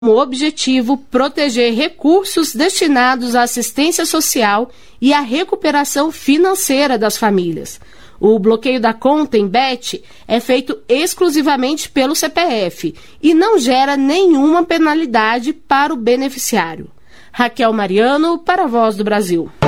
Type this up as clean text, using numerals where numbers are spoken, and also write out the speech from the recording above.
como objetivo proteger recursos destinados à assistência social e à recuperação financeira das famílias. O bloqueio da conta em BET é feito exclusivamente pelo CPF e não gera nenhuma penalidade para o beneficiário. Raquel Mariano, para a Voz do Brasil.